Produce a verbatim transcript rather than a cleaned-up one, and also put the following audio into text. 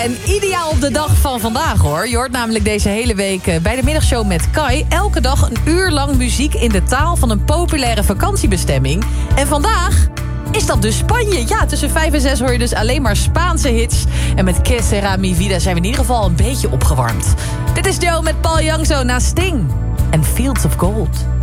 en ideaal op de dag van vandaag, hoor. Je hoort namelijk deze hele week eh, bij de middagshow met Kai... elke dag een uur lang muziek in de taal van een populaire vakantiebestemming. En vandaag is dat dus Spanje. Ja, tussen vijf en zes hoor je dus alleen maar Spaanse hits. En met Que Sera Mi Vida zijn we in ieder geval een beetje opgewarmd. Dit is Joe met Paul Young zo na Sting en Fields of Gold.